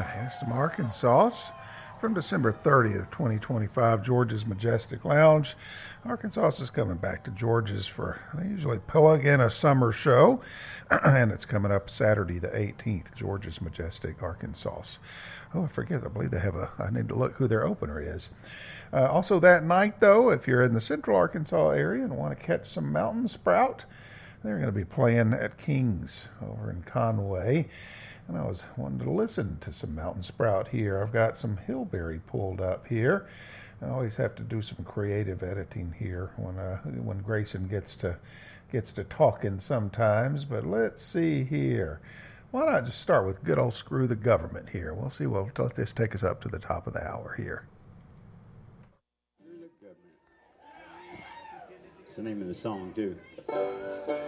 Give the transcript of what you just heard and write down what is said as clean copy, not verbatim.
Here's some Arkansas from December 30th, 2025, George's Majestic Lounge. Arkansas is coming back to George's for, they usually plug in a summer show, and it's coming up Saturday the 18th, George's Majestic, Arkansas. Oh, I forget, I believe they have I need to look who their opener is. Also that night, though, if you're in the central Arkansas area and want to catch some mountain sprout, they're going to be playing at King's over in Conway. And I was wanting to listen to some mountain sprout here. I've got some hillberry pulled up here. I always have to do some creative editing here when Grayson gets to talking sometimes. But let's see here. Why not just start with good old Screw the Government here? We'll see. We'll let this take us up to the top of the hour here. It's the name of the song, too.